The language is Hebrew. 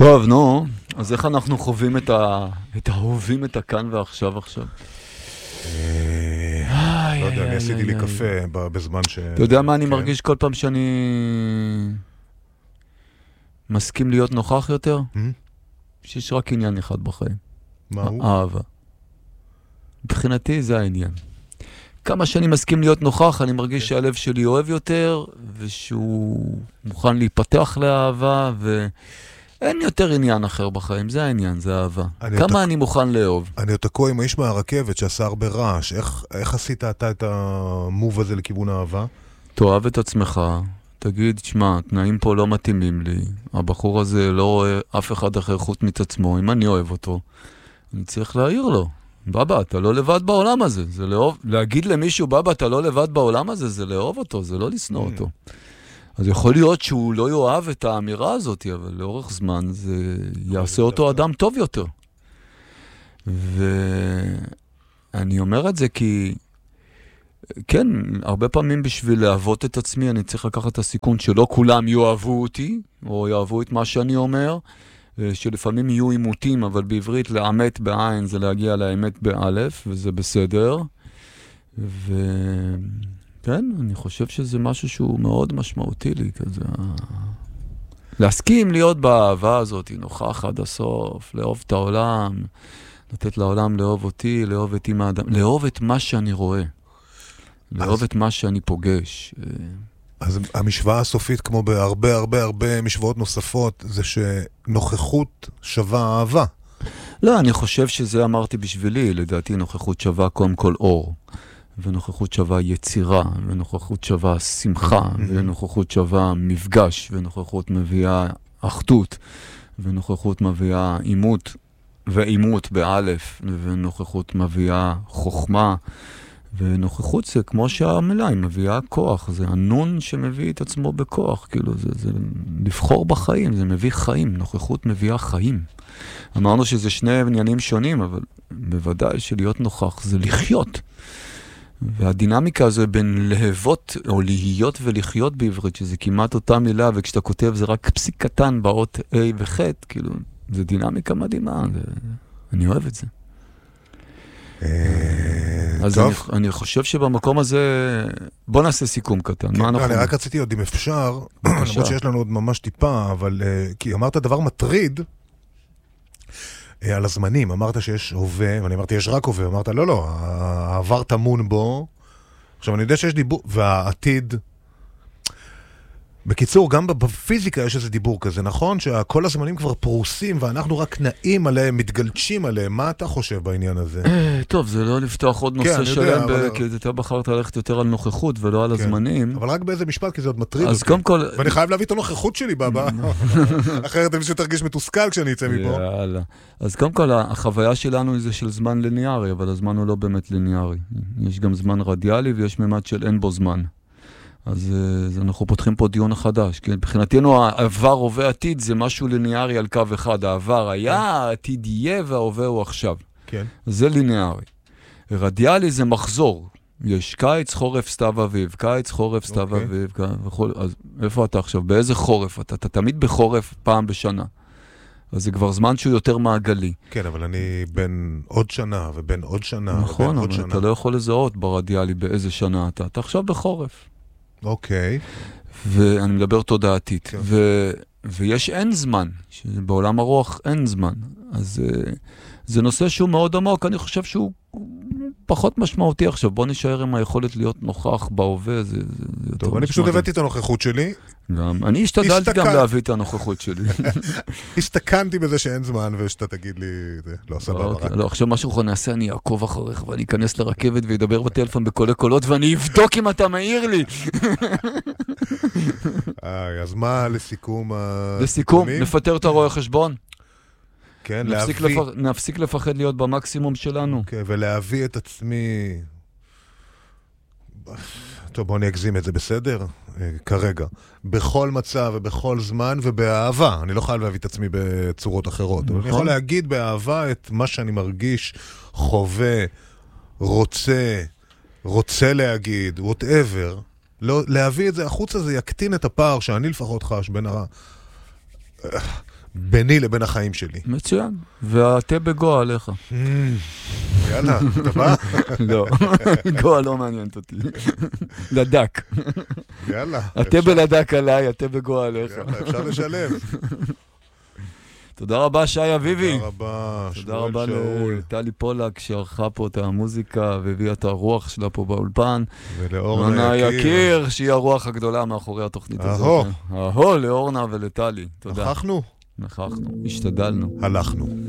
טוב, נו, אז איך אנחנו חווים אוהבים את הכאן ועכשיו עכשיו? לא יודע, אני עשיתי לי קפה בזמן ש... אתה יודע מה אני מרגיש כל פעם שאני מסכים להיות נוכח יותר? שיש רק עניין אחד בחיים. מה הוא? אהבה. מבחינתי זה העניין. כמה שאני מסכים להיות נוכח, אני מרגיש שהלב שלי אוהב יותר, ושהוא מוכן להיפתח לאהבה, ואין יותר עניין אחר בחיים, זה העניין, זה אהבה. כמה אני מוכן לאהוב. אני תקוע עם האיש מהרכבת שעשה הרבה רעש. איך עשית אתה את המוב הזה לכיוון האהבה? תאהב את עצמך, תגיד, תשמע, תנאים פה לא מתאימים לי, הבחור הזה לא רואה אף אחד אחר חוץ מעצמו, אם אני אוהב אותו, אני צריך להעיר לו. בבא, אתה לא לבד בעולם הזה, זה לאהוב, להגיד למישהו, בבא, אתה לא לבד בעולם הזה, זה לאהוב אותו, זה לא לשנוא אותו. אז יכול להיות שהוא לא יאהב את האמירה הזאת, אבל לאורך זמן זה יעשה אותו אדם טוב יותר. ואני אומר את זה כי, כן, הרבה פעמים בשביל לאהבות את עצמי, אני צריך לקחת את הסיכון שלא כולם יאהבו אותי, או יאהבו את מה שאני אומר, שלפעמים יהיו עימותים, אבל בעברית לאמת בעין זה להגיע לאמת באלף, וזה בסדר. וכן, אני חושב שזה משהו שהוא מאוד משמעותי לי, כזה. להסכים להיות באהבה הזאת, נוכח עד הסוף, לאהוב את העולם, לתת לעולם לאהוב אותי, לאהוב את עם האדם, לאהוב את מה שאני רואה, לאהוב את מה שאני פוגש. אז המשוואה הסופית, כמו בהרבה הרבה הרבה משוואות נוספות, זה שנוכחות שווה אהבה. לא, אני חושב שזה אמרתי בשבילי. לדעתי נוכחות שווה קודם כל אור, ונוכחות שווה יצירה, ונוכחות שווה שמחה, ונוכחות שווה מפגש, ונוכחות מביאה אחדות, ונוכחות מביאה אימות, ואימות באלף, ונוכחות מביאה חוכמה, ונוכחות זה כמו שהמילה, היא מביאה כוח, זה הנון שמביא את עצמו בכוח, כאילו זה לבחור בחיים, זה מביא חיים, נוכחות מביאה חיים. אמרנו שזה שני עניינים שונים, אבל בוודאי שלהיות נוכח זה לחיות. והדינמיקה הזו בין להבות או להיות ולחיות בעברית, שזה כמעט אותה מילה, וכשאתה כותב זה רק פסיק קטן באות A ו-X, כאילו, זה דינמיקה מדהימה, אני אוהב את זה. אז אני חושב שבמקום הזה, בוא נעשה סיכום קטן. אני רק רציתי עוד אם אפשר, למרות שיש לנו עוד ממש טיפה, אבל כי אמרת דבר מטריד על הזמנים, אמרת שיש הווה, ואני אמרתי יש רק הווה, אמרת לא, העבר תמון בו, עכשיו אני יודע שיש דיבור, והעתיד, בקיצור, גם בפיזיקה יש איזה דיבור כזה, נכון? שכל הזמנים כבר פרוסים, ואנחנו רק נעים עליהם, מתגלשים עליהם. מה אתה חושב בעניין הזה? טוב, זה לא לפתוח עוד נושא שלם, כי אתה בחרת ללכת יותר על נוכחות ולא על הזמנים. אבל רק באיזה משפט, כי זה עוד מטריד אותי. אז קודם כל... ואני חייב להביא את הנוכחות שלי, בבא. אחרת אני שתרגיש מתוסכל כשאני אצא מפה. יאללה. אז קודם כל, החוויה שלנו זה של זמן ליניארי, אבל הזמן הוא לא באמת ליניארי. יש גם זמן רדיאלי ויש ממד של אין בו זמן. אז אנחנו פותחים פה דיון חדש, כי מבחינתנו העבר, הווה, עתיד זה משהו ליניארי על קו אחד. העבר היה, העתיד יהיה וההווה הוא עכשיו. כן. זה ליניארי. רדיאלי זה מחזור. יש קיץ, חורף, סתיו, אביב. קיץ, חורף, סתיו, אביב. אז איפה אתה עכשיו? באיזה חורף? אתה תמיד בחורף פעם בשנה. אז זה כבר זמן שהוא יותר מעגלי. כן, אבל אני בין עוד שנה ובין עוד שנה. נכון, אבל אתה לא יכול לזהות ברדיאלי באיזה שנה אתה. אתה עכשיו בחורף. אוקיי. ואני מדבר תודעתית. ויש אין זמן, בעולם הרוח אין זמן. אז זה נושא שהוא מאוד עמוק, אני חושב שהוא פחות משמעותי עכשיו. בוא נשאר עם היכולת להיות נוכח בהווה. טוב, אני פשוט הבאתי את הנוכחות שלי. אני השתדלתי גם להביא את הנוכחות שלי. הסתכנתי בזה שאין זמן, ושאתה תגיד לי, לא, סבבה. לא, עכשיו משהו אנחנו נעשה, אני אעקוב אחריך, ואני אכנס לרכבת וידבר בטלפון בקולי קולות, ואני אבדוק אם אתה מעיר לי. אז מה לסיכום? לסיכום, נפטר את הרואה חשבון. כן, נפסיק לפחד להיות במקסימום שלנו. אוקיי, ולהביא את עצמי... טוב, בוא נגזים את זה, בסדר? כרגע. בכל מצב ובכל זמן ובאהבה. אני לא חייב להביא את עצמי בצורות אחרות. אבל אני יכול להגיד באהבה את מה שאני מרגיש, חווה, רוצה להגיד, whatever. להביא את זה החוצה, זה יקטין את הפער שאני לפחות חש בין ביני לבין החיים שלי. מצוין. והתה בגואה עליך. יאללה, אתה בא? לא, גואה לא מעניינת אותי. לדק. יאללה. התה בלדק עליי, התה בגואה עליך. יאללה, אפשר לשלם. תודה רבה, שי אביבי. תודה רבה, תודה רבה לטלי פולק שערכה פה את המוזיקה והביאה את הרוח שלה פה באולפן. ולאורנה יקיר, שהיא הרוח הגדולה מאחורי התוכנית הזאת. אהו, לאורנה ולטלי. תודה. נכחנו? נכחנו, השתדלנו. הלכנו.